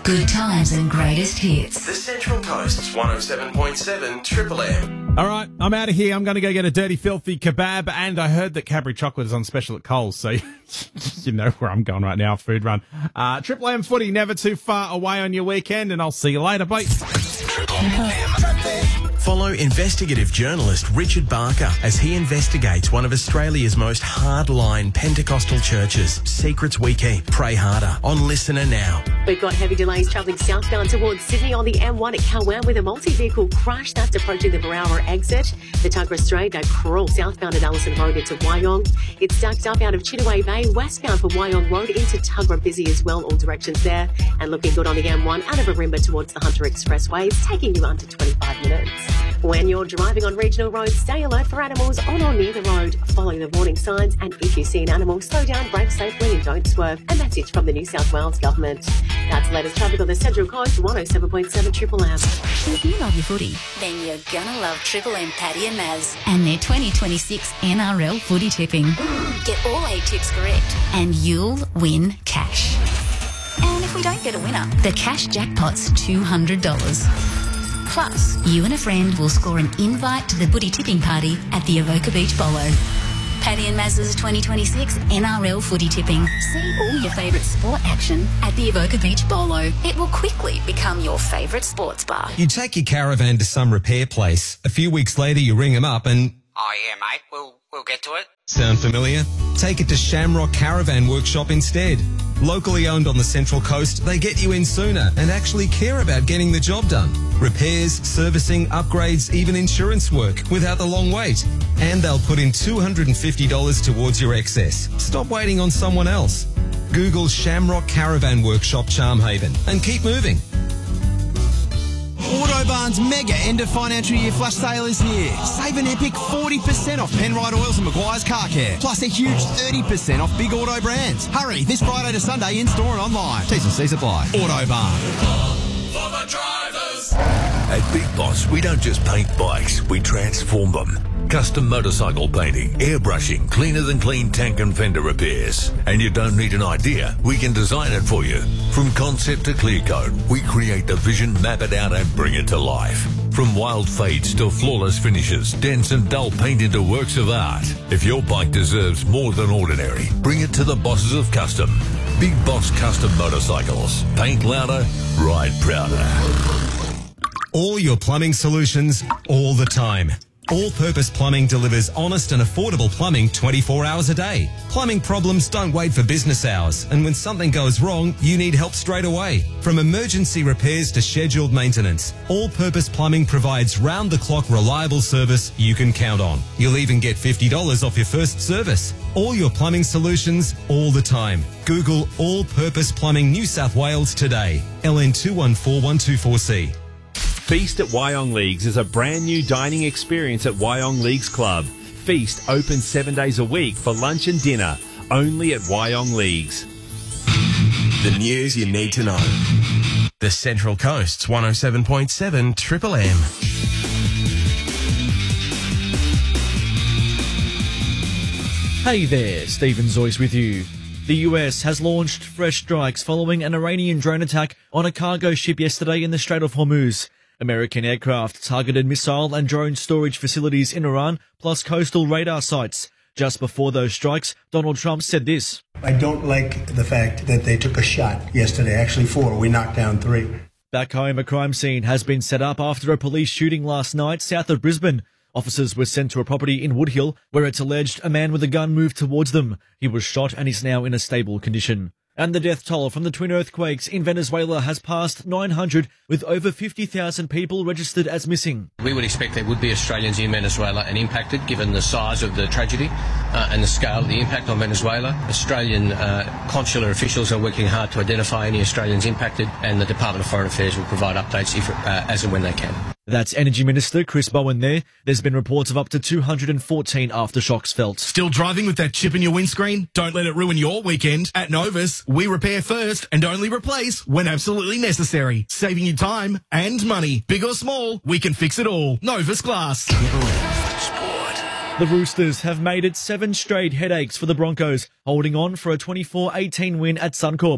Good times and greatest hits. The Central Coast's 107.7 Triple M. All right, I'm out of here. I'm going to go get a dirty, filthy kebab, and I heard that Cadbury chocolate is on special at Coles, so you know where I'm going right now, food run. Triple M footy, never too far away on your weekend, and I'll see you later. Bye. Triple M. Follow investigative journalist Richard Barker as he investigates one of Australia's most hardline Pentecostal churches. Secrets we keep. Pray harder. On Listener now. We've got heavy delays travelling southbound towards Sydney on the M1 at Cowan with a multi-vehicle crash that's approaching the Berowra exit. The Tuggerah Strait at Crawle southbound at Allison Road into Wyong. It's stacked up out of Chittaway Bay westbound from Wyong Road into Tuggerah, busy as well, all directions there. And looking good on the M1 out of Arimba towards the Hunter Expressway. It's taking you under 25 minutes. When you're driving on regional roads, stay alert for animals on or near the road. Follow the warning signs, and if you see an animal, slow down, brake safely and don't swerve. A message from the New South Wales Government. That's the latest traffic on the Central Coast, 107.7 Triple M. If you love your footy, then you're gonna love Triple M Paddy and Maz and their 2026 NRL footy tipping. Get all 8 tips correct and you'll win cash. And if we don't get a winner, the cash jackpot's $200. Plus, you and a friend will score an invite to the footy tipping party at the Avoca Beach Bolo. Paddy and Maz's 2026 NRL footy tipping. See all your favourite sport action at the Avoca Beach Bolo. It will quickly become your favourite sports bar. You take your caravan to some repair place. A few weeks later, you ring them up and... Oh, yeah, mate. We'll get to it. Sound familiar? Take it to Shamrock Caravan Workshop instead. Locally owned on the Central Coast, they get you in sooner and actually care about getting the job done. Repairs, servicing, upgrades, even insurance work without the long wait. And they'll put in $250 towards your excess. Stop waiting on someone else. Google Shamrock Caravan Workshop Charmhaven and keep moving. Autobarn's mega end of financial year flash sale is here. Save an epic 40% off Penrite Oils and Maguire's Car Care. Plus a huge 30% off big auto brands. Hurry, this Friday to Sunday in store and online. T's and C's apply. Autobarn. For the drivers. At Big Boss, we don't just paint bikes, we transform them. Custom motorcycle painting, airbrushing, cleaner than clean tank and fender repairs. And you don't need an idea, we can design it for you. From concept to clear coat, we create the vision, map it out and bring it to life. From wild fades to flawless finishes, dense and dull paint into works of art. If your bike deserves more than ordinary, bring it to the bosses of custom. Big Boss Custom Motorcycles. Paint louder, ride prouder. All your plumbing solutions, all the time. All-Purpose Plumbing delivers honest and affordable plumbing 24 hours a day. Plumbing problems don't wait for business hours, and when something goes wrong, you need help straight away. From emergency repairs to scheduled maintenance, All-Purpose Plumbing provides round-the-clock reliable service you can count on. You'll even get $50 off your first service. All your plumbing solutions, all the time. Google All-Purpose Plumbing New South Wales today. LN 214124C. Feast at Wyong Leagues is a brand new dining experience at Wyong Leagues Club. Feast open 7 days a week for lunch and dinner, only at Wyong Leagues. The news you need to know. The Central Coast's 107.7 Triple M. Hey there, Stephen Zoyce with you. The US has launched fresh strikes following an Iranian drone attack on a cargo ship yesterday in the Strait of Hormuz. American aircraft targeted missile and drone storage facilities in Iran, plus coastal radar sites. Just before those strikes, Donald Trump said this. I don't like the fact that they took a shot yesterday, actually 4. We knocked down 3. Back home, a crime scene has been set up after a police shooting last night south of Brisbane. Officers were sent to a property in Woodhill where it's alleged a man with a gun moved towards them. He was shot and is now in a stable condition. And the death toll from the twin earthquakes in Venezuela has passed 900, with over 50,000 people registered as missing. We would expect there would be Australians in Venezuela and impacted, given the size of the tragedy and the scale of the impact on Venezuela. Australian consular officials are working hard to identify any Australians impacted, and the Department of Foreign Affairs will provide updates as and when they can. That's Energy Minister Chris Bowen there. There's been reports of up to 214 aftershocks felt. Still driving with that chip in your windscreen? Don't let it ruin your weekend. At Novus, we repair first and only replace when absolutely necessary. Saving you time and money. Big or small, we can fix it all. Novus Glass. The Roosters have made it 7 straight headaches for the Broncos, holding on for a 24-18 win at Suncorp.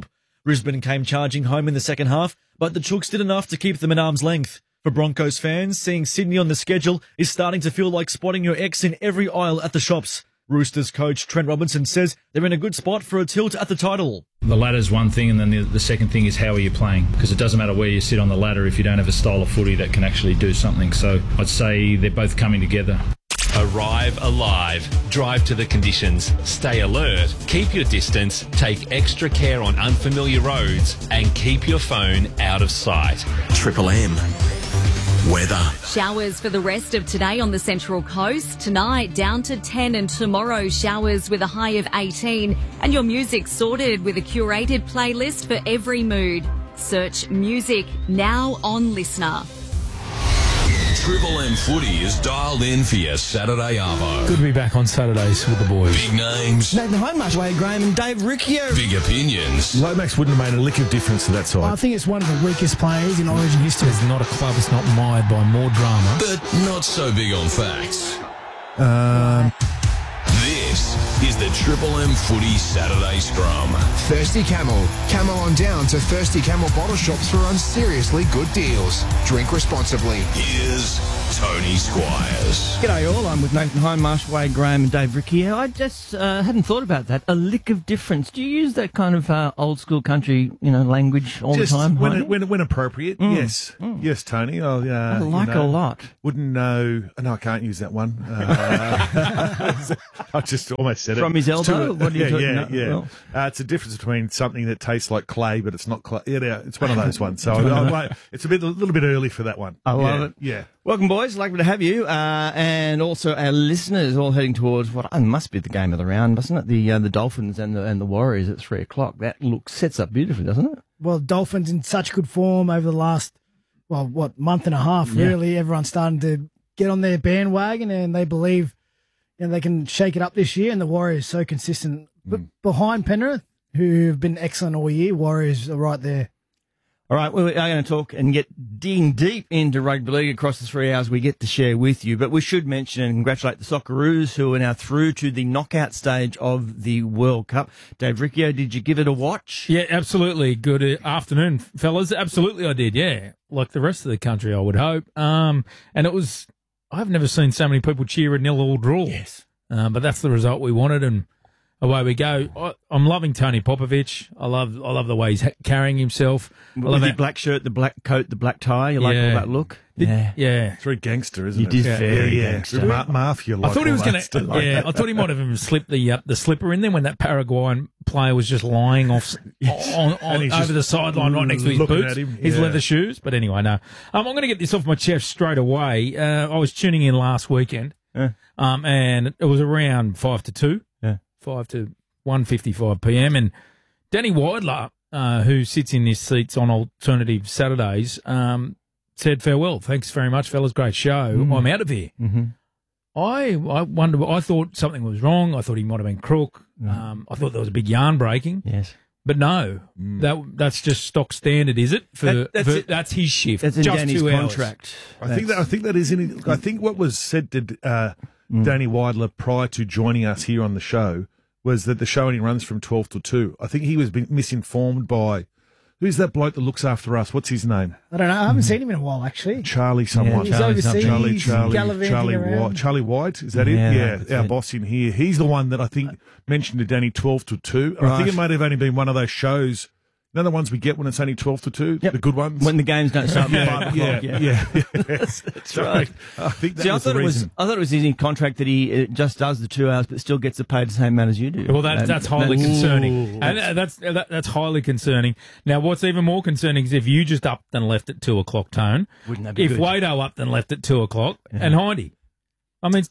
Brisbane came charging home in the second half, but the Chooks did enough to keep them at arm's length. For Broncos fans, seeing Sydney on the schedule is starting to feel like spotting your ex in every aisle at the shops. Roosters coach Trent Robinson says they're in a good spot for a tilt at the title. The ladder's one thing, and then the second thing is how are you playing? Because it doesn't matter where you sit on the ladder if you don't have a style of footy that can actually do something. So I'd say they're both coming together. Arrive alive. Drive to the conditions. Stay alert. Keep your distance. Take extra care on unfamiliar roads. And keep your phone out of sight. Triple M. Weather. Showers for the rest of today on the Central Coast. Tonight down to 10 and tomorrow showers with a high of 18. And your music sorted with a curated playlist for every mood. Search music now on Listener. Triple M Footy is dialed in for your Saturday arvo. Good to be back on Saturdays with the boys. Big names. Nathan Hindmarsh, Wade Graham and Dave Riccio. Big opinions. Lomax wouldn't have made a lick of difference to that side. I think it's one of the weakest players in Origin history. It's not a club that's not mired by more drama. But not so big on facts. This is the Triple M Footy Saturday Scrum. Thirsty Camel. Camel on down to Thirsty Camel bottle shops for on seriously good deals. Drink responsibly. Here's Tony Squires. G'day all, I'm with Nathan Hindmarsh, Wade Graham and Dave Riccio. I just hadn't thought about that. A lick of difference. Do you use that kind of old school country, language all just the time? When appropriate, yes. Yes, Tony. I like a lot. Wouldn't know. No, I can't use that one. I just almost said it. From his elbow? What are you talking about? Yeah. Well, it's a difference between something that tastes like clay, but it's not clay. Yeah, it's one of those ones. So it's a little bit early for that one. I love it. Yeah. Welcome, boys. Lucky to have you. And also our listeners all heading towards what must be the game of the round, mustn't it? The Dolphins and the Warriors at 3 o'clock. That sets up beautifully, doesn't it? Well, Dolphins in such good form over the last, month and a half, really. Everyone's starting to get on their bandwagon and they believe they can shake it up this year, and the Warriors so consistent. But behind Penrith, who've been excellent all year, Warriors are right there. All right, we are going to talk and digging deep into rugby league across the 3 hours we get to share with you. But we should mention and congratulate the Socceroos who are now through to the knockout stage of the World Cup. Dave Riccio, did you give it a watch? Yeah, absolutely. Good afternoon, fellas. Absolutely I did, yeah. Like the rest of the country, I would hope. And it was, I've never seen so many people cheer a 0-0 draw. Yes. But that's the result we wanted, and away we go. I'm loving Tony Popovic. I love the way he's carrying himself. With the black shirt, the black coat, the black tie. You like all that look? Yeah. It's very gangster, isn't it? It is very gangster. Mafia. I thought he was going to. I thought he might have even slipped the slipper in there when that Paraguayan player was just lying off over the sideline right next to his boots, his leather shoes. But anyway, no. I'm going to get this off my chest straight away. I was tuning in last weekend, and it was around 5 to 2. 5 to 1:55 p.m. And Danny Weidler, who sits in his seats on Alternative Saturdays, said farewell. Thanks very much, fellas. Great show. I'm out of here. Mm-hmm. I wonder. I thought something was wrong. I thought he might have been crook. I thought there was a big yarn breaking. Yes. But no, that's just stock standard, is it? That's his shift. That's in just Danny's 2 hours. contract. I think that is in. I think what was said to Danny Weidler prior to joining us here on the show was that the show only runs from 12 to 2. I think he was misinformed by, who's that bloke that looks after us? What's his name? I don't know. I haven't seen him in a while, actually. Charlie someone. He's overseas, gallivanting around. Charlie White, is that it? Yeah, our boss in here. He's the one that I think mentioned to Danny 12 to 2. And I think it might have only been one of those shows. You know the ones we get when it's only 12 to 2? Yep. The good ones? When the games don't start at 5 o'clock. Yeah. That's right. I think that was the reason. I thought it was in his contract that he just does the 2 hours but still gets paid the same amount as you do. Well, that's highly concerning. And that's highly concerning. Now, what's even more concerning is if you just upped and left at 2 o'clock, Tone. Wouldn't that be if good? Wado upped and left at 2 o'clock, and Hindy. I mean,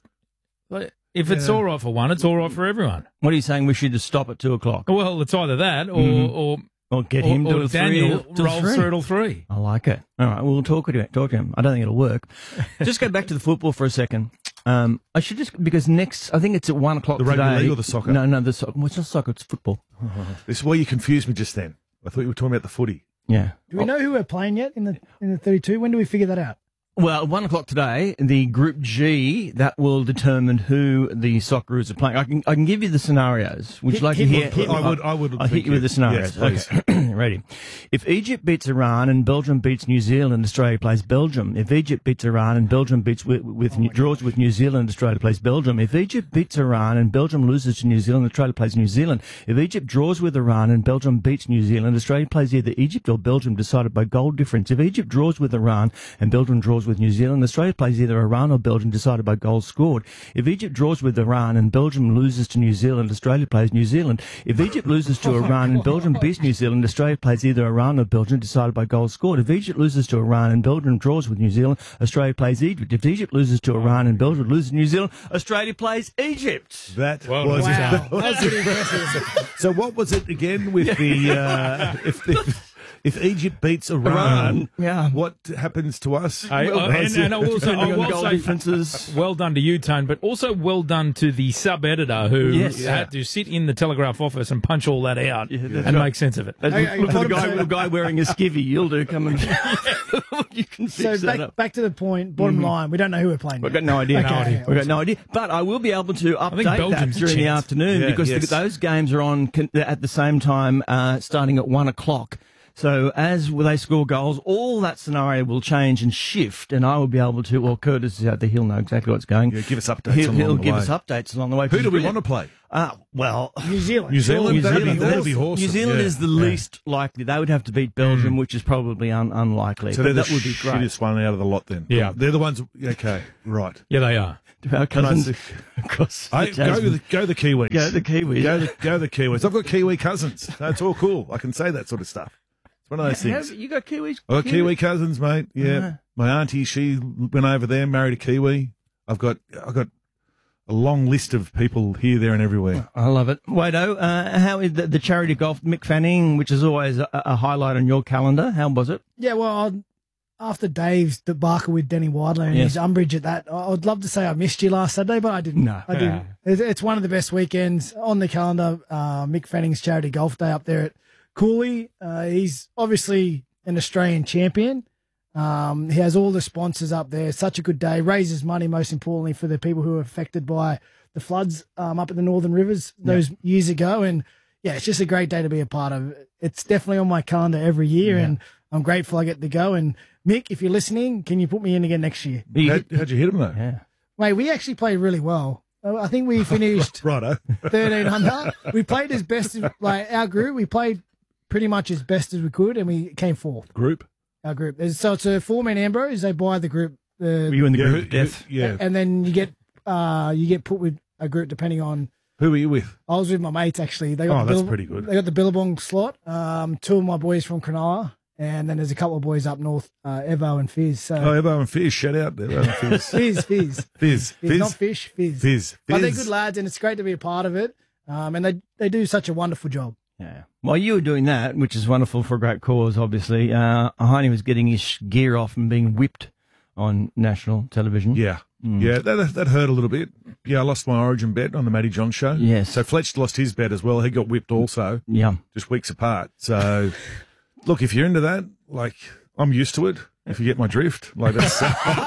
if it's all right for one, it's all right for everyone. What are you saying? We should just stop at 2 o'clock? Well, it's either that or get him to Daniel rolls 3. through till 3. I like it. All right, we'll talk to him. I don't think it'll work. Just go back to the football for a second. I should because next, I think it's at 1 o'clock today. The rugby league or the soccer? No, the soccer. Well, it's not soccer, it's football. This is why you confused me just then. I thought you were talking about the footy. Yeah. Do we know who we're playing yet in the 32? When do we figure that out? Well, at 1 o'clock today, the Group G, that will determine who the Socceroos are playing. I can give you the scenarios. Would you like to hear? I'll hit you with the scenarios. Yes, please. Okay. Ready. If Egypt beats Iran and Belgium beats New Zealand, Australia plays Belgium. If Egypt beats Iran and Belgium draws with New Zealand, Australia plays Belgium. If Egypt beats Iran and Belgium loses to New Zealand, Australia plays New Zealand. If Egypt draws with Iran and Belgium beats New Zealand, Australia plays either Egypt or Belgium, decided by goal difference. If Egypt draws with Iran and Belgium draws with New Zealand, Australia plays either Iran or Belgium, decided by goals scored. If Egypt draws with Iran and Belgium loses to New Zealand, Australia plays New Zealand. If Egypt loses to Iran and Belgium beats New Zealand, Australia plays either Iran or Belgium, decided by goals scored. If Egypt loses to Iran and Belgium draws with New Zealand, Australia plays Egypt. If Egypt loses to Iran and Belgium loses to New Zealand, Australia plays Egypt. That Wow. That's pretty impressive. So what was it again with the if Egypt beats Iran, what happens to us? And I will say, differences. Well done to you, Tone, but also well done to the sub-editor who had to sit in the Telegraph office and punch all that out and make sense of it. Look for the guy wearing a skivvy. You'll do. Come and you can fix that up. Back to the point, bottom line, we don't know who we're playing. We've got no idea. We've got no idea. But I will be able to update that during the afternoon because those games are on at the same time, starting at 1 o'clock. So as they score goals, all that scenario will change and shift, and I will be able to, well, Curtis is out there, he'll know exactly what's going. Yeah, give us updates He'll give us updates along the way. Who do we want to play? Well, New Zealand. That'd be awesome. New Zealand is the least likely. They would have to beat Belgium, which is probably unlikely. So that would be great. Shittest one out of the lot then. Yeah. They're the ones, okay, right. Yeah, they are. Our cousins across go the Kiwis. Go the Kiwis. Go the Kiwis. I've got Kiwi cousins. That's all cool. I can say that sort of stuff. It's one of those things. You got Kiwis? I've got Kiwi cousins, mate. Yeah. My auntie, she went over there, married a Kiwi. I've got a long list of people here, there, and everywhere. I love it. Wado, how is the charity golf, Mick Fanning, which is always a highlight on your calendar? How was it? Yeah, well, after Dave's debacle with Denny Widler and his umbrage at that, I'd love to say I missed you last Saturday, but I didn't. No. I didn't. It's one of the best weekends on the calendar. Mick Fanning's charity golf day up there at Cooley. He's obviously an Australian champion. He has all the sponsors up there. Such a good day. Raises money, most importantly, for the people who are affected by the floods up at the Northern Rivers those years ago. And, it's just a great day to be a part of. It's definitely on my calendar every year, and I'm grateful I get to go. And, Mick, if you're listening, can you put me in again next year? How'd you hit him, though? Yeah. Mate, we actually played really well. I think we finished 13 under. We played as best as, our group, we played pretty much as best as we could, and we came fourth. Our group. So it's a 4-man Ambrose. They buy the group. Were you in the group? Death. Yeah. And then you get put with a group depending on. Who were you with? I was with my mates, actually. That's pretty good. They got the Billabong slot. 2 of my boys from Cronulla, and then there's a couple of boys up north, Evo and Fizz. So. Evo and Fizz. Shout out there. Evo and Fizz. Fizz. Not Fish, Fizz. Fizz. But they're good lads, and it's great to be a part of it. And they do such a wonderful job. Yeah. While you were doing that, which is wonderful for a great cause, obviously, Heine was getting his gear off and being whipped on national television. Yeah. Yeah, that hurt a little bit. Yeah, I lost my Origin bet on the Matty John show. Yes. So Fletch lost his bet as well. He got whipped also. Yeah. Just weeks apart. So, look, if you're into that, I'm used to it. If you get my drift, that's.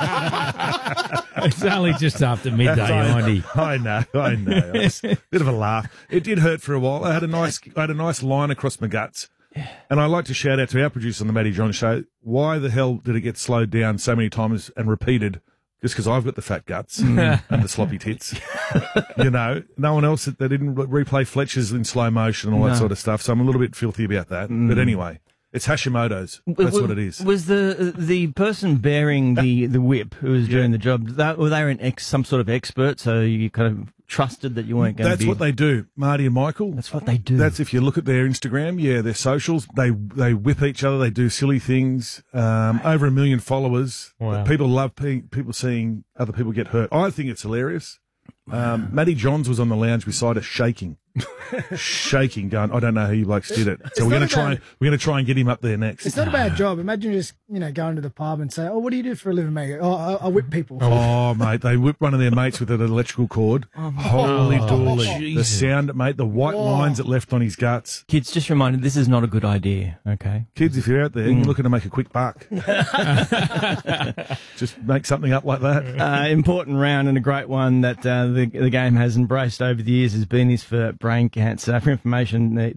It's only just after midday, Andy. I know. It's a bit of a laugh. It did hurt for a while. I had a nice line across my guts. And I'd like to shout out to our producer on the Matty John show. Why the hell did it get slowed down so many times and repeated? Just because I've got the fat guts and the sloppy tits. No one else, they didn't replay Fletcher's in slow motion and all that sort of stuff. So I'm a little bit filthy about that. But anyway, it's Hashimoto's. That's what it is. Was the person bearing the whip who was doing the job, were they some sort of expert, so you kind of trusted that you weren't going to be... That's what they do, Marty and Michael. That's what they do. That's if you look at their Instagram, their socials, they whip each other, they do silly things, over 1 million followers. Wow. People love people seeing other people get hurt. I think it's hilarious. Matty Johns was on the lounge beside us shaking. shaking, going, I don't know who you blokes did it. So we're going to try and get him up there next. It's not a bad job. Imagine just, going to the pub and say, oh, what do you do for a living, mate? Oh, I whip people. Oh, mate, they whipped one of their mates with an electrical cord. Holy dooly. The sound, mate, the white lines it left on his guts. Kids, just reminded, this is not a good idea, okay? Kids, if you're out there, you're looking to make a quick buck. Just make something up like that. Important round and a great one that the game has embraced over the years has been this for brain cancer. For information, the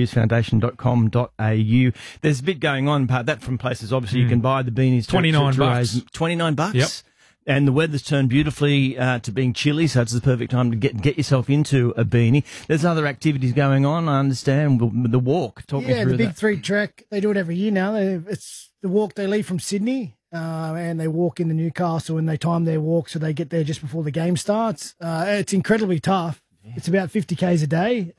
markhughesfoundation.com.au. There's a bit going on, apart that from places, obviously, you can buy the beanies. $29. $29? Yep. And the weather's turned beautifully to being chilly, so it's the perfect time to get yourself into a beanie. There's other activities going on, I understand. The walk. Talk me through the Big that. Three Trek, they do it every year now. It's the walk they leave from Sydney. And they walk into Newcastle and they time their walk so they get there just before the game starts. It's incredibly tough. Yeah. It's about 50 Ks a day.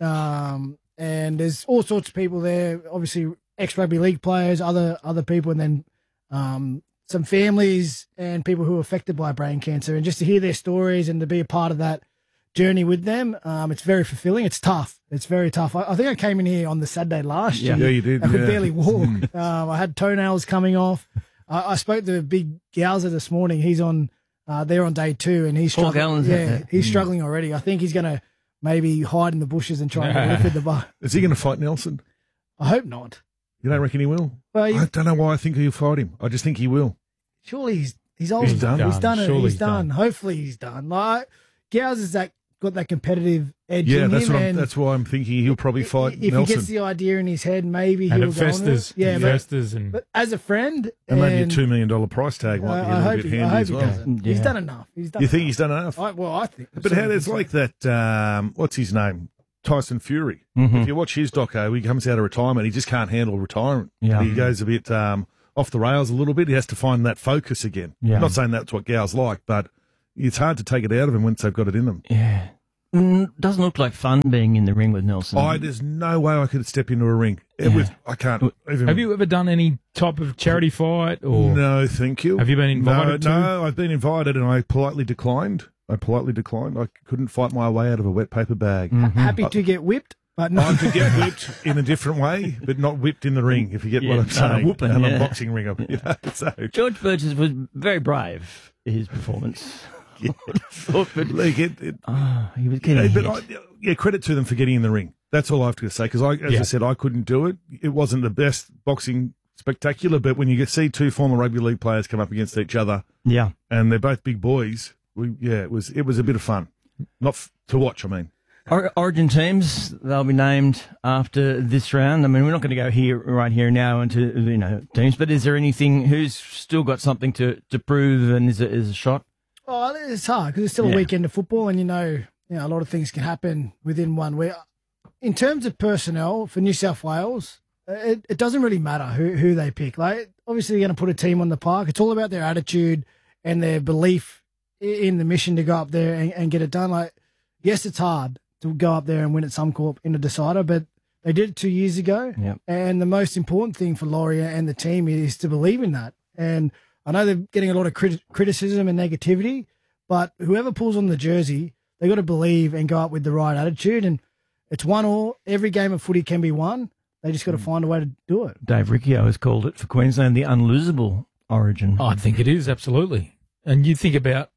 And there's all sorts of people there, obviously ex-rugby league players, other people, and then some families and people who are affected by brain cancer. And just to hear their stories and to be a part of that journey with them, it's very fulfilling. It's tough. It's very tough. I think I came in here on the Saturday last year. Yeah, you did. I could barely walk. I had toenails coming off. I spoke to Big Gowser this morning. He's on, they're on day 2, and he's struggling. He's struggling already. I think he's going to maybe hide in the bushes and try and lift the bar. Is he going to fight Nelson? I hope not. You don't reckon he will? Well, I don't know why I think he'll fight him. I just think he will. Surely he's old. He's done. He's done it. Surely He's done. Hopefully he's done. Like Gowser's got that competitive edge in him. That's why I'm thinking he'll probably fight if Nelson. He gets the idea in his head, maybe and he'll it festers. go on it. Festers but as a friend, and maybe a $2 million price tag might be a little bit handy as well. He's done enough. You think he's done enough? I think. But how there's like that, what's his name? Tyson Fury. Mm-hmm. If you watch his doco, he comes out of retirement. He just can't handle retirement. Yeah. He goes a bit off the rails a little bit. He has to find that focus again. Yeah. I'm not saying that's what Gow's like, but it's hard to take it out of him once they've got it in them. Yeah. Doesn't look like fun being in the ring with Nelson. There's no way I could step into a ring. I can't. Have you ever done any type of charity fight? Or No, thank you. Have you been invited to? No, I've been invited and I politely declined. I couldn't fight my way out of a wet paper bag. Mm-hmm. Happy to get whipped, but no. I could get whipped in a different way, but not whipped in the ring, if you get what I'm saying. Whooping, a boxing ring. So. George Burgess was very brave in his performance. He was getting hit. Credit to them for getting in the ring. That's all I have to say, because I said, I couldn't do it. It wasn't the best boxing spectacular, but when you see two former rugby league players come up against each other, and they're both big boys, it was a bit of fun. Not to watch, I mean. Origin teams, they'll be named after this round. I mean, we're not going to go right here now into teams, but is there anything who's still got something to prove and is a shot? Oh, it's hard because it's still a weekend of football, and a lot of things can happen within 1 week. In terms of personnel for New South Wales, it doesn't really matter who they pick. Like, obviously, they're going to put a team on the park. It's all about their attitude and their belief in the mission to go up there and get it done. Like, yes, it's hard to go up there and win at Suncorp in a decider, but they did it 2 years ago. Yep. And the most important thing for Laurie and the team is to believe in that. And I know they're getting a lot of criticism and negativity, but whoever pulls on the jersey, they got to believe and go up with the right attitude. And it's 1-1. Every game of footy can be won. They just got to find a way to do it. Dave Riccio has called it for Queensland the unlosable origin. I think it is, absolutely. And you think about,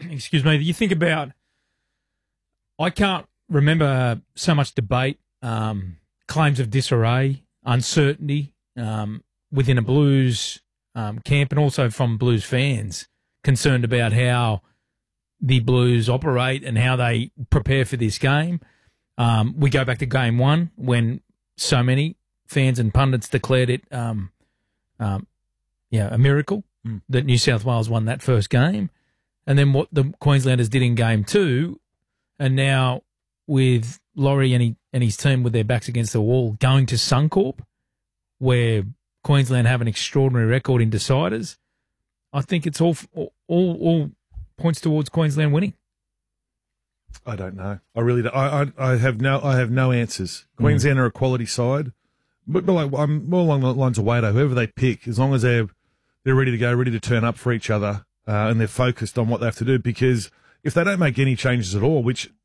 I can't remember so much debate, claims of disarray, uncertainty within a Blues camp, and also from Blues fans concerned about how the Blues operate and how they prepare for this game. We go back to game 1 when so many fans and pundits declared it a miracle that New South Wales won that first game. And then what the Queenslanders did in game 2, and now with Laurie and his team with their backs against the wall going to Suncorp, where Queensland have an extraordinary record in deciders, I think it's all points towards Queensland winning. I don't know. I really don't. I have no answers. Queensland are a quality side, but I'm more along the lines of Wado. Whoever they pick, as long as they're ready to go, ready to turn up for each other, and they're focused on what they have to do. Because if they don't make any changes at all, which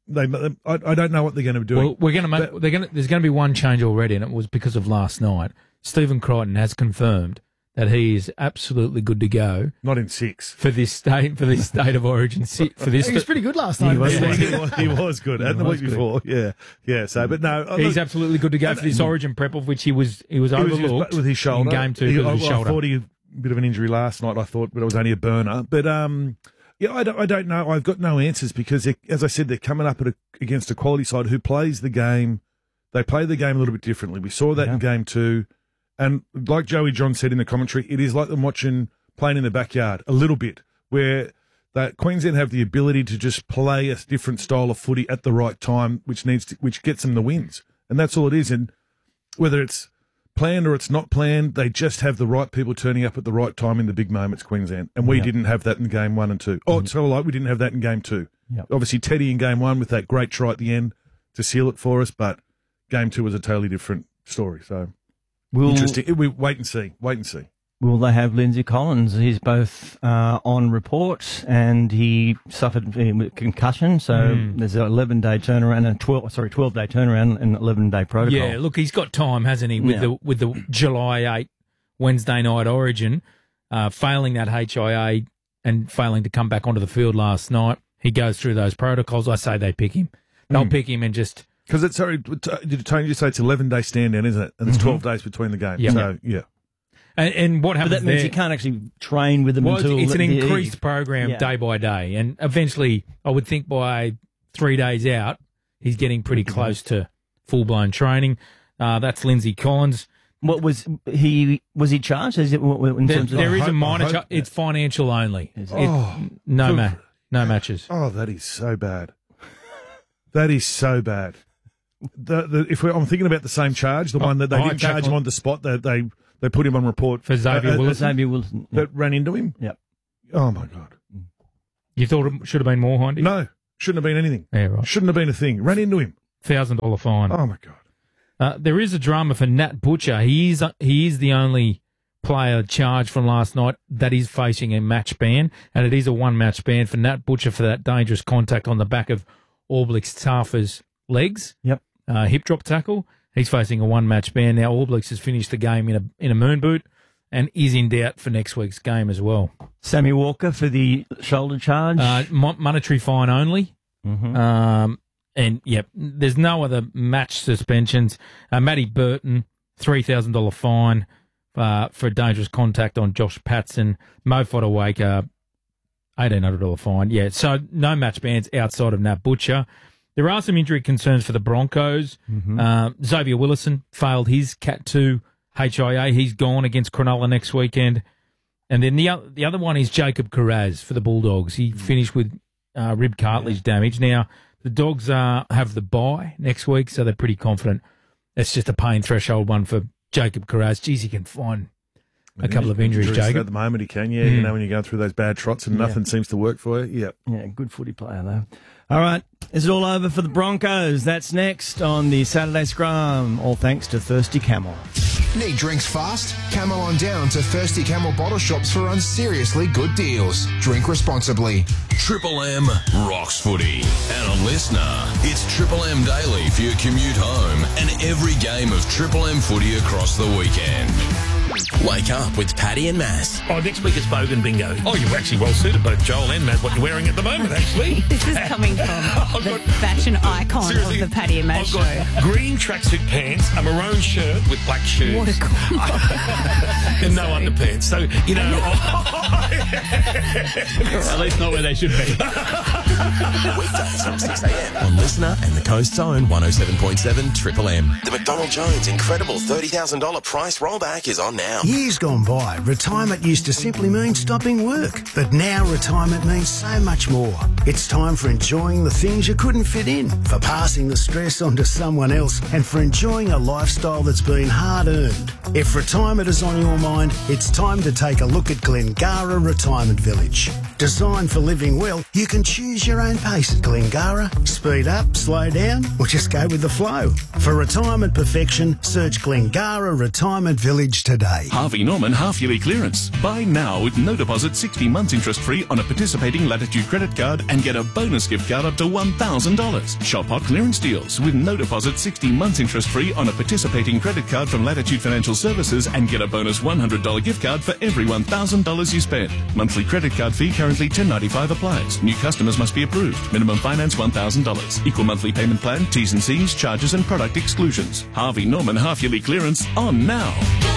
I don't know what they're going to do. Well, there's going to be one change already, and it was because of last night. Stephen Crichton has confirmed that he is absolutely good to go. Not in 6 for this state of origin. He was pretty good last night. He was good, and the week before, yeah. So, but no, he's absolutely good to go for this origin prep, of which he was overlooked with his shoulder in game 2. With his shoulder. I thought he had a bit of an injury last night. I thought, but it was only a burner. But yeah, I don't know. I've got no answers because, as I said, they're coming up against a quality side who plays the game. They play the game a little bit differently. We saw that in game 2. And like Joey John said in the commentary, it is like them playing in the backyard a little bit, where that Queensland have the ability to just play a different style of footy at the right time, which gets them the wins. And that's all it is. And whether it's planned or it's not planned, they just have the right people turning up at the right time in the big moments, Queensland. And we didn't have that in game 1 and 2. Oh, so we didn't have that in game 2. Yep. Obviously, Teddy in game 1 with that great try at the end to seal it for us, but game 2 was a totally different story. So. Interesting. We wait and see. Will they have Lindsay Collins? He's both on report, and he suffered concussion. So there's an 11-day turnaround and 12-day turnaround and 11-day protocol. Yeah, look, he's got time, hasn't he? With the July 8 Wednesday night origin, failing that HIA and failing to come back onto the field last night, he goes through those protocols. I say they pick him. They'll pick him and just. Because did Tony just say it's 11-day stand down, isn't it? And it's 12 days between the games. Yep. So, yeah. And what happens But that means you can't actually train with them until... It's an increased program day by day. And eventually, I would think by 3 days out, he's getting pretty close to full-blown training. That's Lindsay Collins. What was he charged? Is it there is a minor charge. It's financial only. No matches. Oh, that is so bad. That is so bad. I'm thinking about the same charge, the one that they didn't charge him on the spot, that they put him on report for Xavier Wilson. That ran into him. Yep. Oh my God. You thought it should have been more, Hindy? No, shouldn't have been anything. Yeah, right. Shouldn't have been a thing. Ran into him. $1,000 fine. Oh my God. There is a drama for Nat Butcher. He is the only player charged from last night that is facing a match ban, and it is a 1-match ban for Nat Butcher for that dangerous contact on the back of Orblex Tafa's legs. Yep. Hip drop tackle. He's facing a 1-match ban now. Orblex has finished the game in a moon boot and is in doubt for next week's game as well. Sammy Walker for the shoulder charge. Monetary fine only. Mm-hmm. And there's no other match suspensions. Matty Burton, $3,000 fine for a dangerous contact on Josh Patson. Mo Fodawaker, $1,800 fine. Yeah, so no match bans outside of Nat Butcher. There are some injury concerns for the Broncos. Mm-hmm. Xavier Willison failed his Cat 2 HIA. He's gone against Cronulla next weekend. And then the other one is Jacob Carraz for the Bulldogs. He finished with rib cartilage damage. Now, the Dogs have the bye next week, so they're pretty confident. It's just a pain threshold one for Jacob Carraz. Geez, he can find a couple of injuries, Jacob. At the moment, he can, You know, when you're going through those bad trots and nothing seems to work for you. Yep. Yeah, good footy player, though. All right, is it all over for the Broncos? That's next on the Saturday Scrum, all thanks to Thirsty Camel. Need drinks fast? Camel on down to Thirsty Camel bottle shops for seriously good deals. Drink responsibly. Triple M rocks footy. And a listener, it's Triple M Daily for your commute home and every game of Triple M footy across the weekend. Wake up with Paddy and Maz. Oh, next week it's Bogan Bingo. Oh, you're actually well suited, both Joel and Maz, what you're wearing at the moment, actually. This is coming from the fashion icon of the Paddy and Maz show. I've got green tracksuit pants, a maroon shirt with black shoes. What a combo. And no underpants. So, you know... At least not where they should be. Weekdays from 6 a.m. on Listener and the Coast's Own 107.7 Triple M. The McDonald Jones incredible $30,000 price rollback is on now. Years gone by, retirement used to simply mean stopping work. But now retirement means so much more. It's time for enjoying the things you couldn't fit in, for passing the stress on to someone else, and for enjoying a lifestyle that's been hard-earned. If retirement is on your mind, it's time to take a look at Glengara Retirement Village. Designed for living well, You can choose your own pace at Glengara. Speed up, slow down, or just go with the flow. For retirement perfection, search Glengara Retirement Village today. Harvey Norman half-yearly clearance. Buy now with no deposit, 60 months interest-free on a participating Latitude credit card and get a bonus gift card up to $1,000. Shop hot clearance deals with no deposit, 60 months interest-free on a participating credit card from Latitude Financial Services and get a bonus $100 gift card for every $1,000 you spend. Monthly credit card fee currently $10.95 applies. New customers must be approved. Minimum finance $1,000. Equal monthly payment plan, T's and C's, charges and product exclusions. Harvey Norman half-yearly clearance on now.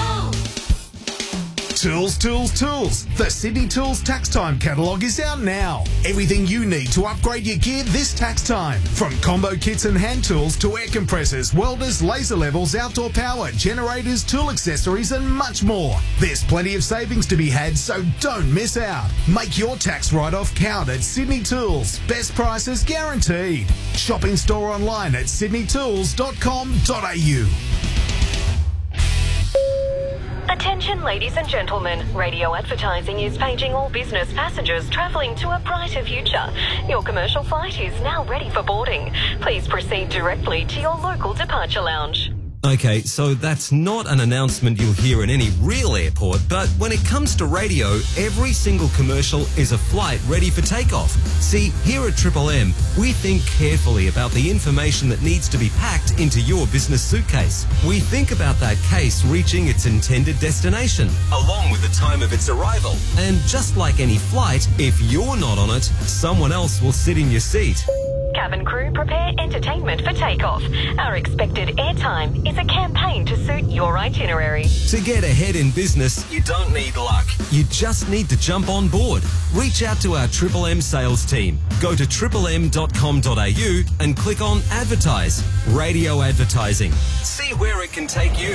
Tools, tools, tools. The Sydney Tools Tax Time catalogue is out now. Everything you need to upgrade your gear this tax time. From combo kits and hand tools to air compressors, welders, laser levels, outdoor power, generators, tool accessories and much more. There's plenty of savings to be had, so don't miss out. Make your tax write-off count at Sydney Tools. Best prices guaranteed. Shop in store online at sydneytools.com.au. Attention ladies and gentlemen, radio advertising is paging all business passengers travelling to a brighter future. Your commercial flight is now ready for boarding. Please proceed directly to your local departure lounge. Okay, so that's not an announcement you'll hear in any real airport, but when it comes to radio, every single commercial is a flight ready for takeoff. See, here at Triple M, we think carefully about the information that needs to be packed into your business suitcase. We think about that case reaching its intended destination, along with the time of its arrival. And just like any flight, if you're not on it, someone else will sit in your seat. Cabin crew, prepare entertainment for takeoff. Our expected airtime is a campaign to suit your itinerary. To get ahead in business, you don't need luck. You just need to jump on board. Reach out to our Triple M sales team. Go to triplem.com.au and click on Advertise. Radio advertising. See where it can take you.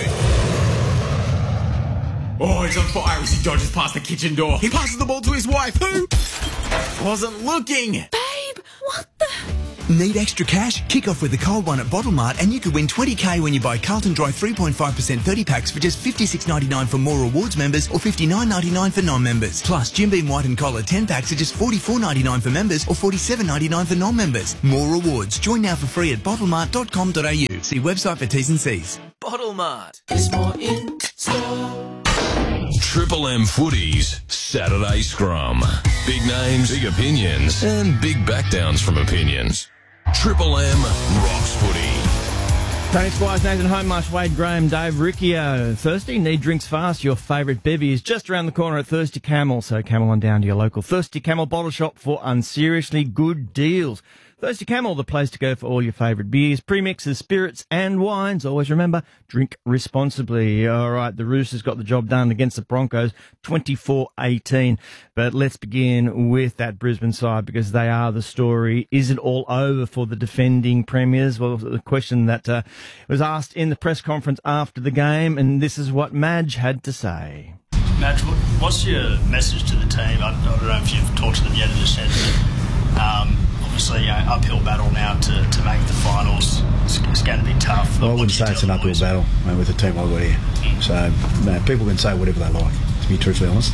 Oh, he's on fire as he dodges past the kitchen door. He passes the ball to his wife, who wasn't looking. Babe, what the... Need extra cash? Kick off with the cold one at Bottle Mart and you could win $20,000 when you buy Carlton Dry 3.5% 30 packs for just $56.99 for More Rewards members or $59.99 for non-members. Plus, Jim Beam White and Collar 10 packs are just $44.99 for members or $47.99 for non-members. More Rewards. Join now for free at bottlemart.com.au. See website for T's and C's. Bottle Mart. There's more in store. Triple M Footies Saturday Scrum. Big names, big opinions, and big backdowns from opinions. Triple M rocks footy. Tony Squires, Nathan Homemarsh, Wade Graham, Dave Riccio. Thirsty? Need drinks fast? Your favourite bevy is just around the corner at Thirsty Camel. So camel on down to your local Thirsty Camel bottle shop for unseriously good deals. Thirsty Camel, the place to go for all your favourite beers, premixes, spirits and wines. Always remember, drink responsibly. All right, the Roosters got the job done against the Broncos, 24-18. But let's begin with that Brisbane side because they are the story. Is it all over for the defending premiers? Well, the question that was asked in the press conference after the game, and this is what Madge had to say. Madge, what's your message to the team? I don't know if you've talked to them yet in the sense that obviously uphill battle now to make the finals. It's going to be tough. Well, I wouldn't say it's an uphill battle with the team I've got here. So people can say whatever they like, to be truthfully honest.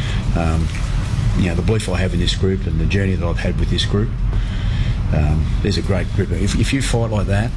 The belief I have in this group and the journey that I've had with this group, there's a great group. If you fight like that,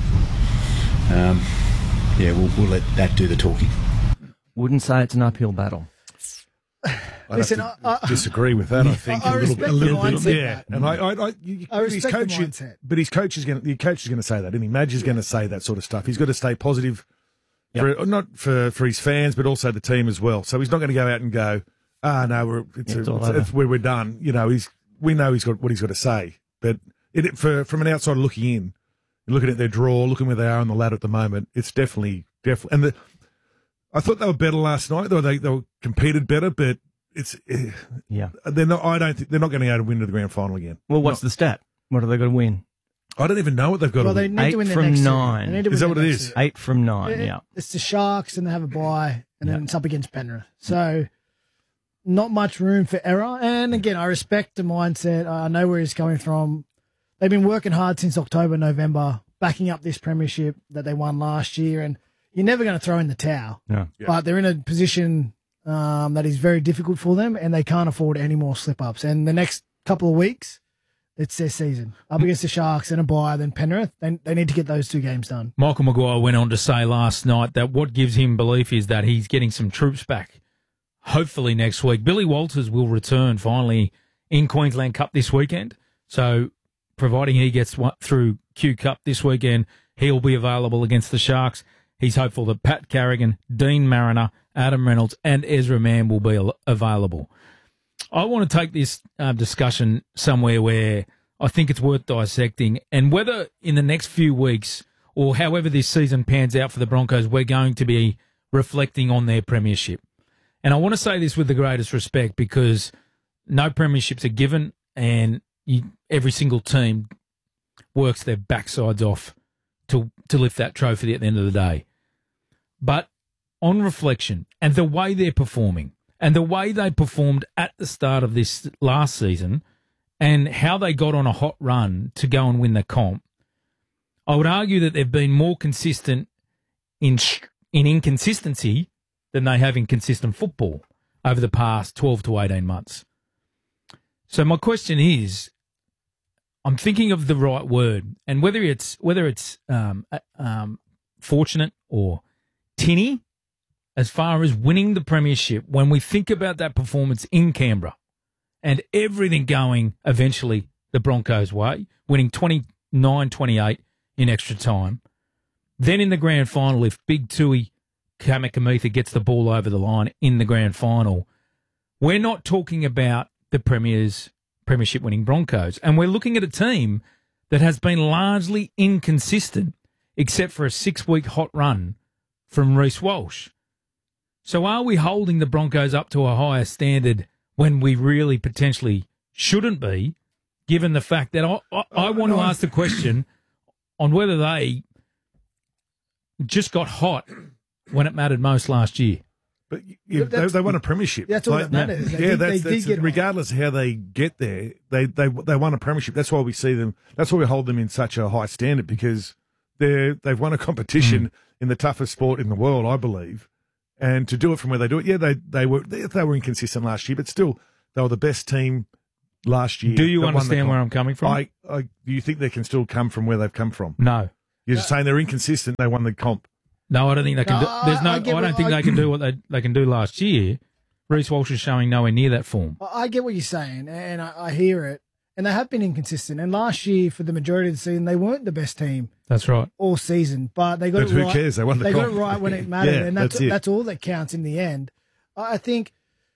we'll let that do the talking. Wouldn't say it's an uphill battle. Listen, I disagree with that. I think I respect a little the bit. mindset, Yeah, and I respect the mindset. But his coach is going to say that, isn't he? Madge is going to say that sort of stuff. He's got to stay positive, not for his fans, but also the team as well. So he's not going to go out and go, no, we're done. We know he's got what he's got to say. But from an outsider looking in, looking at their draw, looking where they are on the ladder at the moment, it's definitely. And I thought they were better last night. They competed better, but they're not. I don't think they're not going to go to win to the grand final again. Well, what's the stat? What are they going to win? I don't even know what they've got to win. 8 from 9. Is that what it is? 8 from 9. Yeah. It's the Sharks, and they have a bye, and then it's up against Penrith. So not much room for error. And again, I respect the mindset. I know where he's coming from. They've been working hard since October, November, backing up this premiership that they won last year, and you're never going to throw in the towel. No. But they're in a position that is very difficult for them, and they can't afford any more slip-ups. And the next couple of weeks, It's their season. Up against the Sharks and a bye, then Penrith. They need to get those 2 games done. Michael Maguire went on to say last night that what gives him belief is that he's getting some troops back, hopefully next week. Billy Walters will return finally in Queensland Cup this weekend. So providing he gets through Q Cup this weekend, he'll be available against the Sharks. He's hopeful that Pat Carrigan, Dean Mariner, Adam Reynolds and Ezra Mann will be available. I want to take this discussion somewhere where I think it's worth dissecting, and whether in the next few weeks or however this season pans out for the Broncos, we're going to be reflecting on their premiership. And I want to say this with the greatest respect, because no premierships are given, and every single team works their backsides off to lift that trophy at the end of the day. But on reflection and the way they're performing, and the way they performed at the start of this last season, and how they got on a hot run to go and win the comp, I would argue that they've been more consistent in inconsistency than they have in consistent football over the past 12 to 18 months. So my question is, I'm thinking of the right word, and whether it's fortunate or tinny, as far as winning the premiership, when we think about that performance in Canberra and everything going eventually the Broncos' way, winning 29-28 in extra time, then in the grand final, if Big Tui Kamikamica gets the ball over the line in the grand final, we're not talking about the premiership winning Broncos, and we're looking at a team that has been largely inconsistent except for a 6-week hot run from Reece Walsh. So are we holding the Broncos up to a higher standard when we really potentially shouldn't be, given the fact that I want to ask the question on whether they just got hot when it mattered most last year? But they won a premiership. That's all that matters. That's regardless of how they get there, they won a premiership. That's why we see them. That's why we hold them in such a high standard, because they've won a competition in the toughest sport in the world, I believe. And to do it from where they do it, they were inconsistent last year, but still they were the best team last year. Do you understand where I'm coming from? Do you think they can still come from where they've come from? No. You're just saying they're inconsistent. They won the comp. No, I don't think they can. I don't think they can do what they can do last year. Reece Walsh is showing nowhere near that form. I get what you're saying, and I hear it. And they have been inconsistent. And last year, for the majority of the season, they weren't the best team. That's right. All season, but they got it right. Who cares? They won the comp. Got it right when it mattered, Yeah, and that's all that counts in the end. I think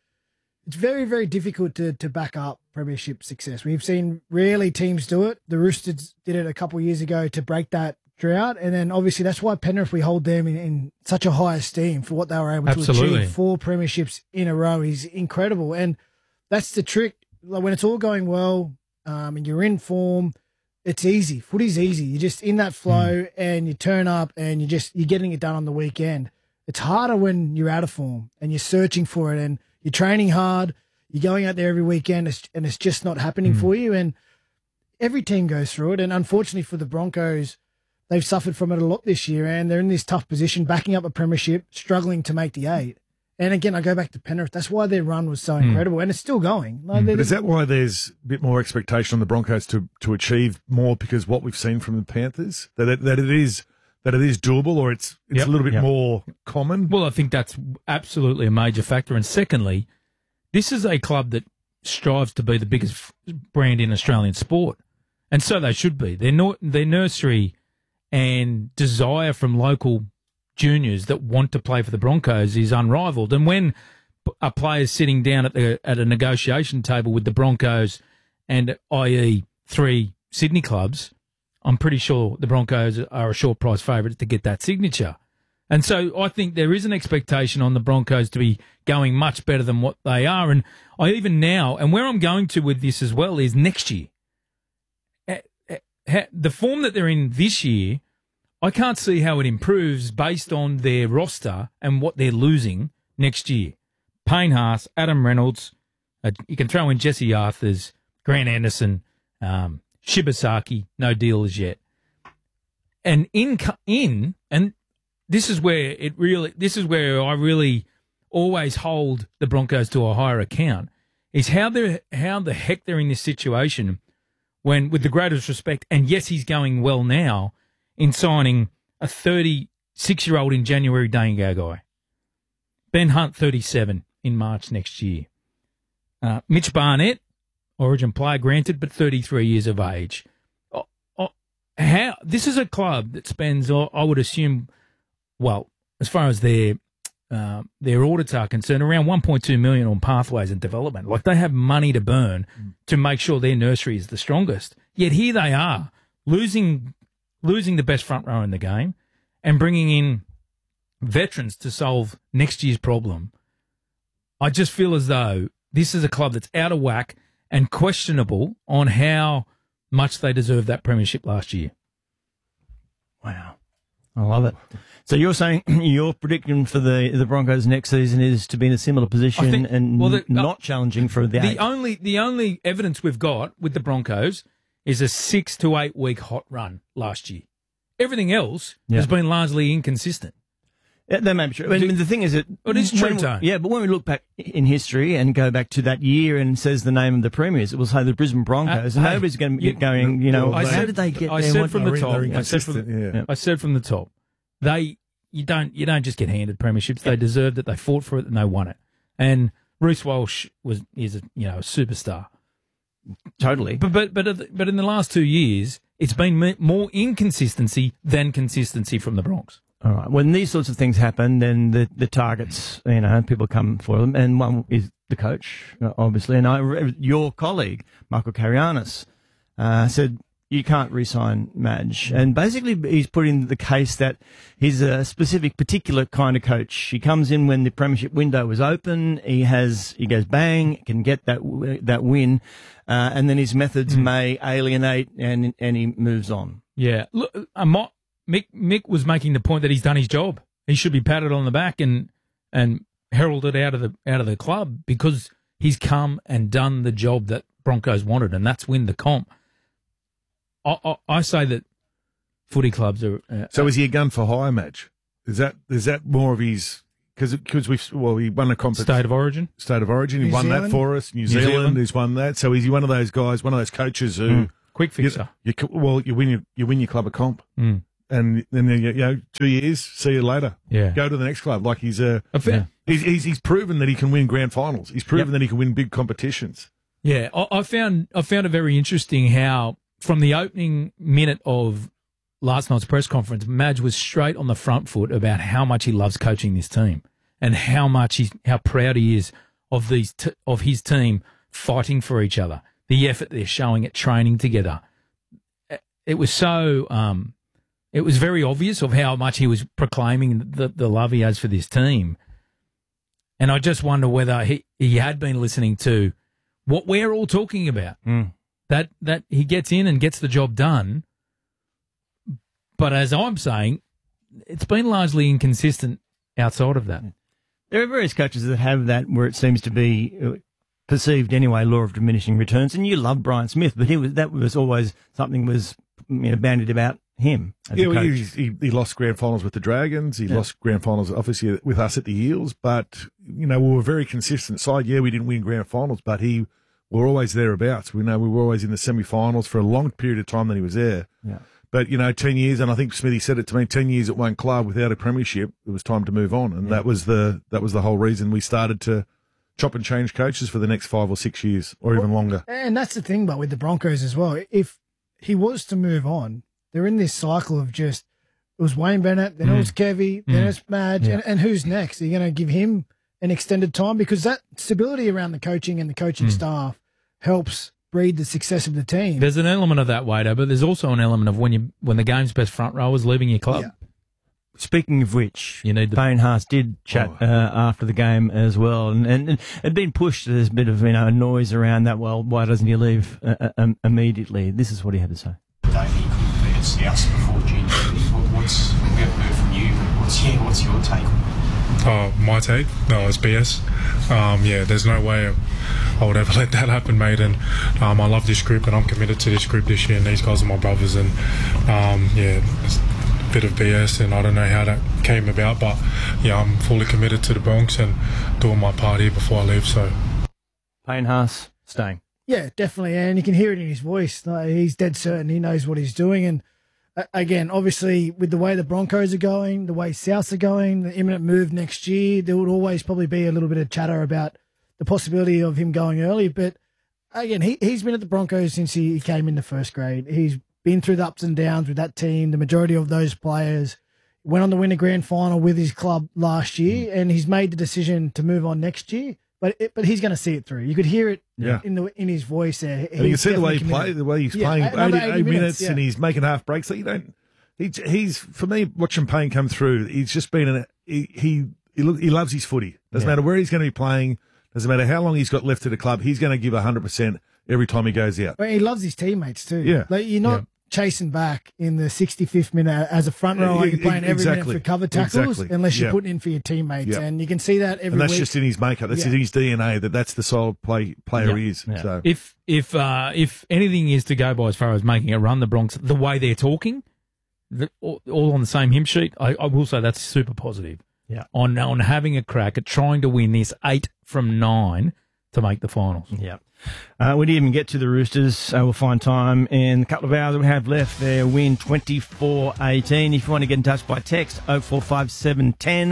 it's very, very difficult to back up premiership success. We've seen rarely teams do it. The Roosters did it a couple of years ago to break that drought, and then obviously that's why Penrith, we hold them in such a high esteem for what they were able to achieve. 4 premierships in a row is incredible, and that's the trick. Like when it's all going well, and you're in form, it's easy. Footy's easy. You're just in that flow, and you turn up, and you're getting it done on the weekend. It's harder when you're out of form and you're searching for it, and you're training hard. You're going out there every weekend, and it's just not happening for you. And every team goes through it. And unfortunately for the Broncos, they've suffered from it a lot this year, and they're in this tough position, backing up a premiership, struggling to make the 8. And again, I go back to Penrith. That's why their run was so incredible, and it's still going. But is that why there's a bit more expectation on the Broncos to achieve more, because what we've seen from the Panthers, that it is doable, or it's a little bit more common? Well, I think that's absolutely a major factor. And secondly, this is a club that strives to be the biggest brand in Australian sport, and so they should be. Their nursery and desire from local juniors that want to play for the Broncos is unrivaled. And when a player's sitting down at a negotiation table with the Broncos and i.e. 3 Sydney clubs, I'm pretty sure the Broncos are a short price favourite to get that signature. And so I think there is an expectation on the Broncos to be going much better than what they are. And I even now, and where I'm going to with this as well, is next year. The form that they're in this year, I can't see how it improves based on their roster and what they're losing next year. Payne Haas, Adam Reynolds, you can throw in Jesse Arthurs, Grant Anderson, Shibasaki, no deal as yet. And and this is where I really always hold the Broncos to a higher account, is how the heck they're in this situation when, with the greatest respect, and yes, he's going well now, in signing a 36-year-old in January, Dane Gagai. Ben Hunt, 37, in March next year. Mitch Barnett, Origin player, granted, but 33 years of age. This is a club that spends, I would assume, well, as far as their audits are concerned, around $1.2 million on pathways and development. Like, they have money to burn to make sure their nursery is the strongest. Yet here they are, losing the best front row in the game and bringing in veterans to solve next year's problem. I just feel as though this is a club that's out of whack and questionable on how much they deserved that premiership last year. Wow. I love it. So you're saying your prediction for the Broncos next season is to be in a similar position not challenging for the eight? The only evidence we've got with the Broncos is a 6 to 8 week hot run last year. Everything else has been largely inconsistent. Yeah, that may be true. I mean, the thing is that it is true, Tone. Yeah, but when we look back in history and go back to that year and says the name of the premiers, it will say the Brisbane Broncos. And nobody's going to get going. You know, how did they get there? I said from the top. I said from the top. You don't just get handed premierships. They deserved it. They fought for it, and they won it. And Reece Walsh is a superstar. Totally. But in the last 2 years, it's been more inconsistency than consistency from the Bronx. All right. When these sorts of things happen, then the targets, people come for them, and one is the coach, obviously. And your colleague, Michael Karianis, said you can't re-sign Madge. And basically he's putting the case that he's a specific, particular kind of coach. He comes in when the premiership window is open. He goes bang, can get that win, and then his methods may alienate, and he moves on. Yeah. Look, Mick was making the point that he's done his job. He should be patted on the back and heralded out of the club because he's come and done the job that Broncos wanted, and that's win the comp. I say that footy clubs are. So is he a gun for hire match? Is that more of his? Because he won a competition. State of Origin. He won that for us. New Zealand, who's won that. So is he one of those guys, one of those coaches who quick fixer? You win your club a comp. And then 2 years, see you later. Yeah, go to the next club. Like he's he's proven that he can win grand finals. He's proven that he can win big competitions. Yeah, I found it very interesting how from the opening minute of last night's press conference, Madge was straight on the front foot about how much he loves coaching this team and how proud he is of his team fighting for each other. The effort they're showing at training together. It was so. It was very obvious of how much he was proclaiming the love he has for this team. And I just wonder whether he had been listening to what we're all talking about. That he gets in and gets the job done. But as I'm saying, it's been largely inconsistent outside of that. There are various coaches that have that where it seems to be perceived anyway, law of diminishing returns. And you love Brian Smith, but that was always something was bandied about him. He lost grand finals with the Dragons. He lost grand finals, obviously, with us at the Eels. But, we were a very consistent side. Yeah, we didn't win grand finals, but we were always thereabouts. We were always in the semi-finals for a long period of time that he was there. Yeah. But, 10 years, and I think Smithy said it to me, 10 years at one club without a premiership, it was time to move on. And that was the whole reason we started to chop and change coaches for the next 5 or 6 years or even longer. And that's the thing, but with the Broncos as well. If he was to move on, they're in this cycle of it was Wayne Bennett, then it was Kevy, then it's Madge, and who's next? Are you going to give him an extended time? Because that stability around the coaching and the coaching staff helps breed the success of the team. There's an element of that, Wado, but there's also an element of when the game's best front row is leaving your club. Yeah. Speaking of which, Payne Haas did chat after the game as well, and it'd been pushed. There's a bit of noise around that. Well, why doesn't he leave immediately? This is what he had to say. Scouts before June. We haven't heard from you. What's your take? My take? No, it's BS. There's no way I would ever let that happen, mate. And I love this group, and I'm committed to this group this year. And these guys are my brothers. And it's a bit of BS, and I don't know how that came about, but I'm fully committed to the Bronx and doing my part here before I leave. So, Payne Haas staying. Yeah, definitely, and you can hear it in his voice. Like, he's dead certain he knows what he's doing. And again, obviously, with the way the Broncos are going, the way Souths are going, the imminent move next year, there would always probably be a little bit of chatter about the possibility of him going early. But again, he's been at the Broncos since he came into first grade. He's been through the ups and downs with that team. The majority of those players went on to win a grand final with his club last year, and he's made the decision to move on next year. But he's going to see it through. You could hear it in his voice there. And you can see the way he plays, the way he's playing 80 minutes and he's making half breaks. So he's for me watching Payne come through. He's just been he loves his footy. Doesn't matter where he's going to be playing. Doesn't matter how long he's got left at the club. He's going to give 100% every time he goes out. Well, he loves his teammates too. Yeah, like, you're not chasing back in the 65th minute as a front row. You're playing every minute for cover tackles unless you're putting in for your teammates, and you can see that every week. And that's just in his makeup. That's in his DNA. That's the solid player he is. Yeah. So if anything is to go by as far as making a run, the Bronx, the way they're talking, all on the same hymn sheet, I will say that's super positive. Yeah, on having a crack at trying to win this 8 from 9 to make the finals. Yeah. We didn't even get to the Roosters. We'll find time in a couple of hours that we have left. Their win 24-18. If you want to get in touch by text, 045710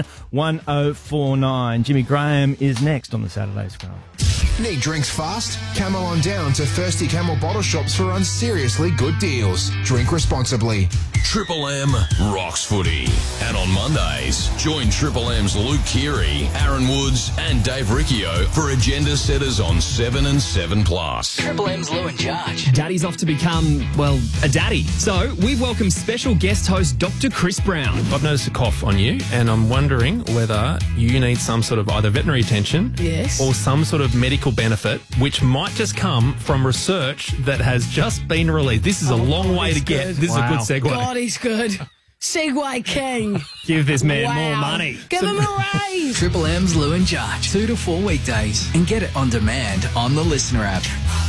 1049. Jimmy Graham is next on the Saturday Scrum. Need drinks fast? Camel on down to Thirsty Camel bottle shops for unseriously good deals. Drink responsibly. Triple M rocks footy. And on Mondays, join Triple M's Luke Keary, Aaron Woods and Dave Riccio for agenda setters on 7 and 7+. Triple M's Lou and Judge. Daddy's off to become, well, a daddy. So we've welcomed special guest host Dr. Chris Brown. I've noticed a cough on you, and I'm wondering whether you need some sort of either veterinary attention or some sort of medical benefit, which might just come from research that has just been released. This is a long way to get. This is a good segue. God, he's good. Segway King. Give this man more money. Give him a raise. Triple M's Lou and Judge. 2 to 4 weekdays. And get it on demand on the Listener app.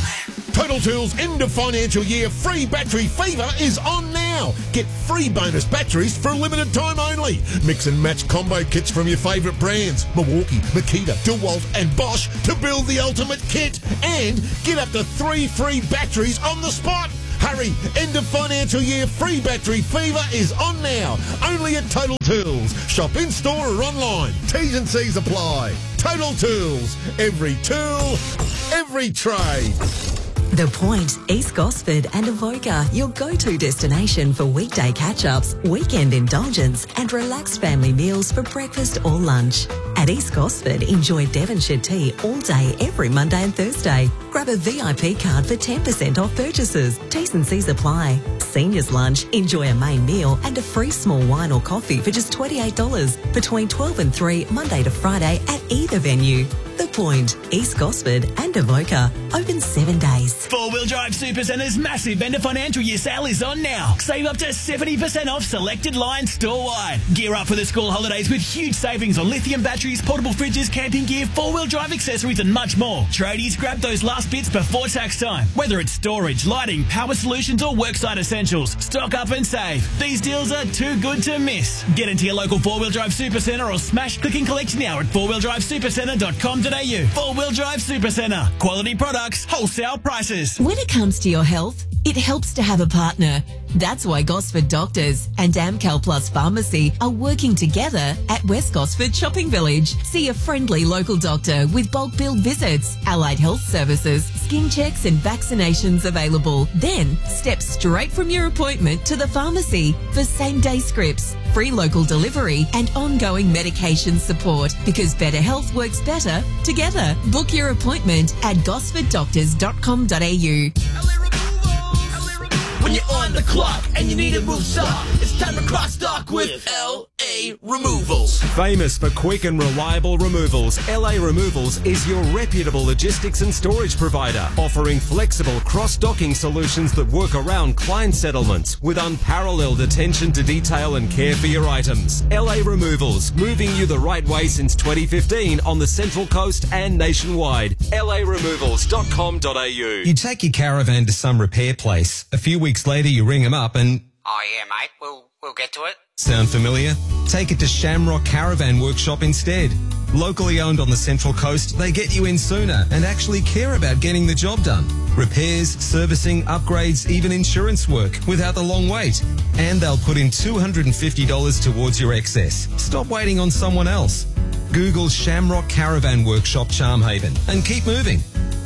Total Tools end of financial year free battery fever is on now. Get free bonus batteries for a limited time only. Mix and match combo kits from your favourite brands, Milwaukee, Makita, DeWalt and Bosch, to build the ultimate kit. And get up to 3 free batteries on the spot. Hurry, end of financial year free battery fever is on now. Only at Total Tools. Shop in store or online. T's and C's apply. Total Tools. Every tool, every trade. The Point, East Gosford and Avoca, your go-to destination for weekday catch-ups, weekend indulgence and relaxed family meals for breakfast or lunch. At East Gosford, enjoy Devonshire tea all day every Monday and Thursday. Grab a VIP card for 10% off purchases. T's and C's apply. Seniors lunch, enjoy a main meal and a free small wine or coffee for just $28 between 12 and 3 Monday to Friday at either venue. The Point, East Gosford and Avoca. Open 7 days. 4-Wheel Drive Supercenter's massive end of financial year sale is on now. Save up to 70% off selected lines store-wide. Gear up for the school holidays with huge savings on lithium batteries, portable fridges, camping gear, 4-wheel drive accessories and much more. Tradies, grab those last bits before tax time. Whether it's storage, lighting, power solutions or worksite essentials, stock up and save. These deals are too good to miss. Get into your local 4-Wheel Drive Supercenter or smash click and collect now at 4wheeldrivesupercenter.com.au. 4-Wheel Drive Supercenter. Quality products, wholesale prices. When it comes to your health, it helps to have a partner. That's why Gosford Doctors and Amcal Plus Pharmacy are working together at West Gosford Shopping Village. See a friendly local doctor with bulk billed visits, allied health services, skin checks and vaccinations available. Then step straight from your appointment to the pharmacy for same-day scripts, free local delivery and ongoing medication support, because better health works better together. Book your appointment at gosforddoctors.com.au. When you're on the clock and you need to move stock, it's time to cross stock with LA Removals. Famous for quick and reliable removals, LA Removals is your reputable logistics and storage provider, offering flexible cross-docking solutions that work around client settlements with unparalleled attention to detail and care for your items. LA Removals, moving you the right way since 2015 on the Central Coast and nationwide. LARemovals.com.au. You take your caravan to some repair place. A few weeks later, you ring them up and... Oh, yeah, mate. We'll get to it. Sound familiar? Take it to Shamrock Caravan Workshop instead. Locally owned on the Central Coast, they get you in sooner and actually care about getting the job done. Repairs, servicing, upgrades, even insurance work without the long wait. And they'll put in $250 towards your excess. Stop waiting on someone else. Google Shamrock Caravan Workshop Charmhaven and keep moving.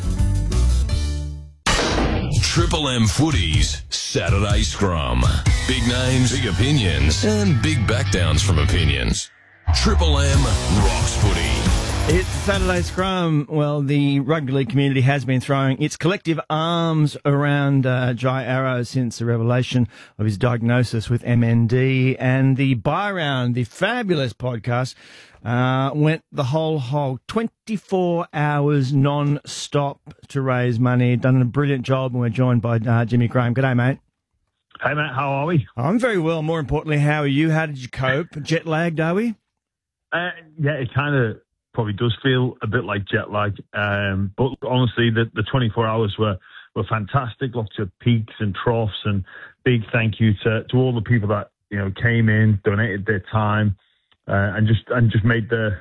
Triple M Footies Saturday Scrum. Big names, big opinions, and big backdowns from opinions. Triple M rocks footy. It's Saturday Scrum. Well, the rugby league community has been throwing its collective arms around Jai Arrow since the revelation of his diagnosis with MND, and the Buy Round, the fabulous podcast, went the whole 24 hours non-stop to raise money. Done a brilliant job, and we're joined by Jimmy Graham. G'day, mate. Hey, mate, how are we? I'm very well. More importantly, how are you? How did you cope? Jet lagged, are we? Yeah, it kind of probably does feel a bit like jet lag. But honestly, the 24 hours were fantastic. Lots of peaks and troughs, and big thank you to all the people that came in, donated their time, and just made the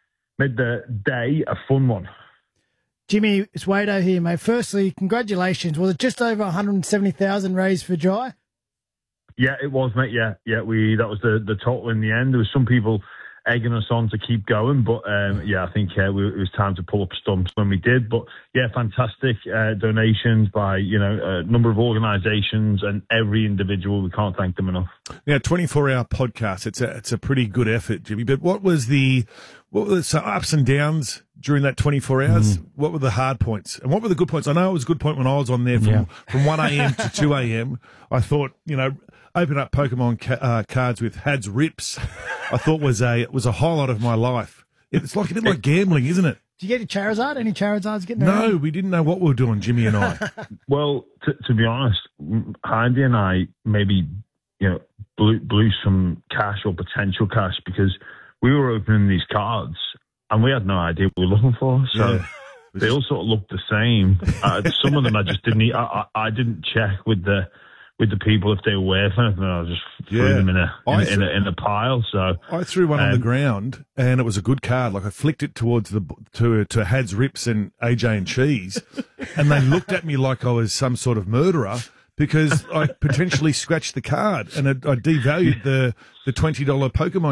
day a fun one. Jimmy, it's Wado here, mate. Firstly, congratulations. Was it just over 170,000 raised for Jai? Yeah, it was, mate. Yeah. That was the total in the end. There was some people egging us on to keep going, but I think it was time to pull up stumps when we did. But yeah, fantastic donations by a number of organisations and every individual. We can't thank them enough. Yeah, 24-hour podcast. It's a pretty good effort, Jimmy. But what were the ups and downs during that 24 hours? What were the hard points and what were the good points? I know it was a good point when I was on there from 1 a.m. to 2 a.m. I thought open up Pokemon cards with Had's Rips. I thought was a highlight of my life. It's like a bit like gambling, isn't it? Did you get a Charizard? Any Charizards getting No, around? we didn't know what we were doing, Jimmy and I. Well, to be honest, Heidi and I maybe blew some cash or potential cash because we were opening these cards and we had no idea what we were looking for. So they all sort of looked the same. Some of them I just didn't. I didn't check with the people if they were worth anything. I just threw them in a pile. So I threw one on the ground, and it was a good card. Like I flicked it towards to Had's Rips and AJ and Cheese, and they looked at me like I was some sort of murderer because I potentially scratched the card, and I devalued the $20 Pokemon